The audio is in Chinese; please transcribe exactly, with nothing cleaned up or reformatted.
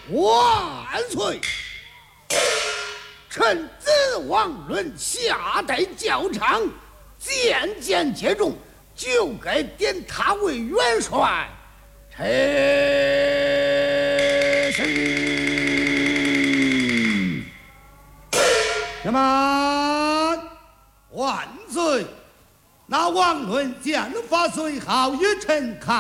万岁！臣子王伦下代教场，渐渐接中，就该点他为元帅。臣是什么？万岁！那王伦剑法虽好，与臣看。